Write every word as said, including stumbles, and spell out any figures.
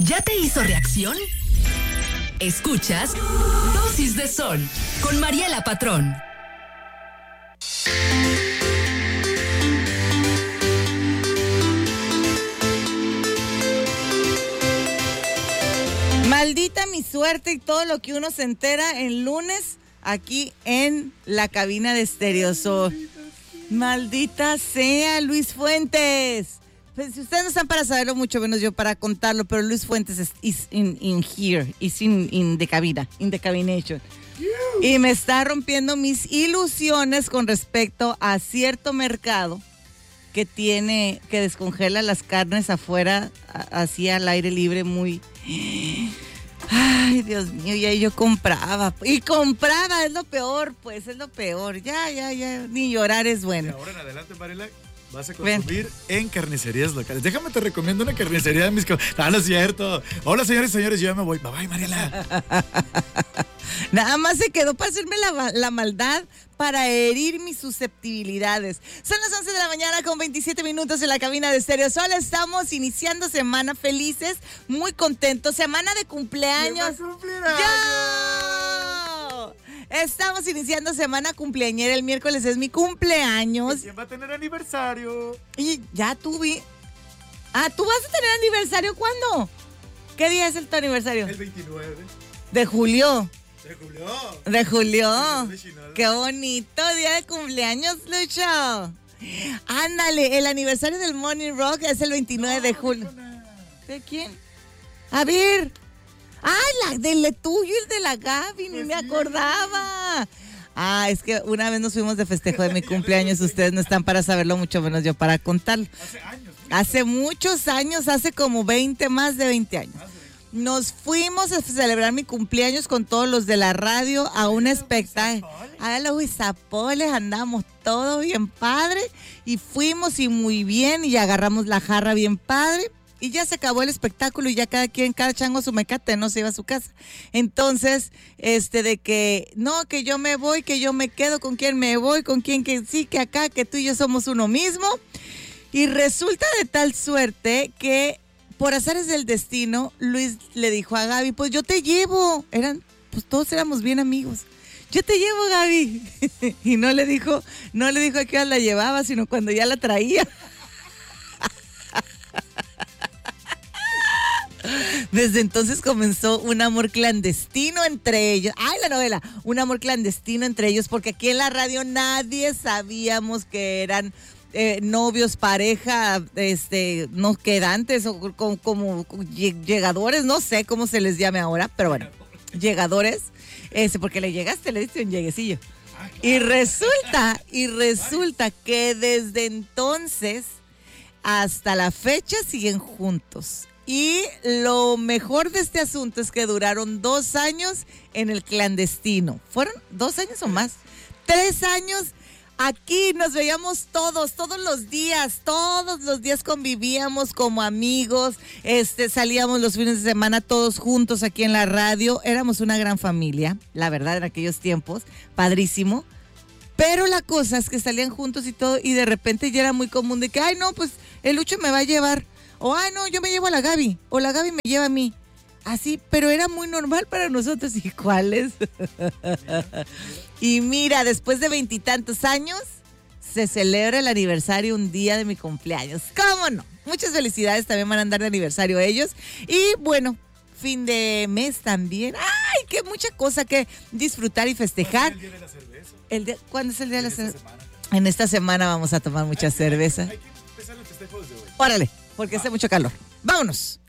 ¿Ya te hizo reacción? Escuchas Dosis de Sol con Mariela Patrón. Maldita mi suerte y todo lo que uno se entera el lunes aquí en la cabina de Stereo Sol. Maldita sea, Luis Fuentes. Pues, si ustedes no están para saberlo, mucho menos yo para contarlo, pero Luis Fuentes es is in, in here, is in, in the cabina, in the cabination. Y me está rompiendo mis ilusiones con respecto a cierto mercado que tiene, que descongela las carnes afuera, así al aire libre, muy... Ay, Dios mío, y ahí yo compraba, y compraba, es lo peor, pues, es lo peor, ya, ya, ya, ni llorar es bueno. De ahora en adelante, Mariela, vas a consumir Ven. en carnicerías locales. Déjame te recomiendo una carnicería de mis... Ah, no es cierto. Hola, señores y señores, yo ya me voy. Bye, bye, Mariela. Nada más se quedó para hacerme la, la maldad, para herir mis susceptibilidades. Son las once de la mañana con veintisiete minutos en la cabina de Stereo Sol. Estamos iniciando semana felices, muy contentos. Semana de cumpleaños. cumpleaños! ¡Ya! Estamos iniciando semana cumpleañera. El miércoles es mi cumpleaños. ¿Quién va a tener aniversario? Y ya tuve. Ah, ¿tú vas a tener aniversario cuándo? ¿Qué día es el tu aniversario? El veintinueve. De julio. De julio. De julio. Qué bonito día de cumpleaños, Lucho. Ándale, el aniversario del Morning Rock es el veintinueve no, de julio. ¿De quién? A ver. Ah, la del tuyo y el de la Gaby, ni me acordaba. Ah, es que una vez nos fuimos de festejo de mi cumpleaños, ustedes no están para saberlo, mucho menos yo para contarlo. Hace años. Hace muchos años, hace como veinte, más de veinte años. Nos fuimos a celebrar mi cumpleaños con todos los de la radio a un espectáculo. A los Huizapoles andamos todos bien padre y fuimos y muy bien y agarramos la jarra bien padre y ya se acabó el espectáculo y ya cada quien, cada chango su mecate, no se iba a su casa. Entonces, este de que no, que yo me voy, que yo me quedo, con quién me voy, con quién que sí, que acá, que tú y yo somos uno mismo. Y resulta de tal suerte que por azares del destino, Luis le dijo a Gaby, pues yo te llevo. Eran, pues todos éramos bien amigos. Yo te llevo, Gaby. Y no le dijo, no le dijo a qué hora la llevaba, sino cuando ya la traía. Desde entonces comenzó un amor clandestino entre ellos. ¡Ay, la novela! Un amor clandestino entre ellos, porque aquí en la radio nadie sabíamos que eran... Eh, novios, pareja, este, no quedantes o como, como llegadores, no sé cómo se les llame ahora, pero bueno, llegadores, este, porque le llegaste, le diste un lleguecillo. Ah, claro. Y resulta, y resulta que desde entonces hasta la fecha siguen juntos. Y lo mejor de este asunto es que duraron dos años en el clandestino. ¿Fueron dos años o más? Tres años. Aquí nos veíamos todos, todos los días, todos los días convivíamos como amigos, este, salíamos los fines de semana todos juntos aquí en la radio, éramos una gran familia, la verdad, en aquellos tiempos, padrísimo, pero la cosa es que salían juntos y todo, y de repente ya era muy común de que, ay no, pues el Lucho me va a llevar, o ay no, yo me llevo a la Gaby, o la Gaby me lleva a mí. Así, pero era muy normal para nosotros. ¿Y cuáles? Y mira, después de veintitantos años, se celebra el aniversario un día de mi cumpleaños. ¿Cómo no? Muchas felicidades, también van a andar de aniversario ellos. Y bueno, fin de mes también. ¡Ay, qué mucha cosa que disfrutar y festejar! ¿Cuándo es el día de la cerveza? El de, ¿Cuándo es el día de la cerveza? Semana. En esta semana vamos a tomar mucha hay que, cerveza. Hay que empezar el festejo desde hoy. Órale, porque hace mucho calor. ¡Vámonos!